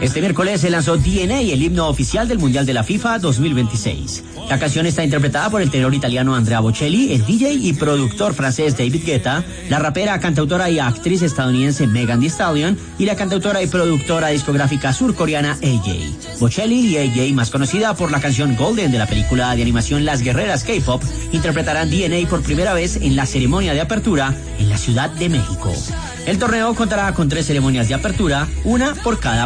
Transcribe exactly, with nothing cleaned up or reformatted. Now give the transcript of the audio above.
Este miércoles se lanzó D N A, el himno oficial del Mundial de la FIFA dos mil veintiséis. La canción está interpretada por el tenor italiano Andrea Bocelli, el D J y productor francés David Guetta, la rapera, cantautora y actriz estadounidense Megan Thee Stallion y la cantautora y productora discográfica surcoreana A J. Bocelli y A J, más conocida por la canción Golden de la película de animación Las Guerreras K-Pop, interpretarán D N A por primera vez en la ceremonia de apertura en la Ciudad de México. El torneo contará con tres ceremonias de apertura, una por cada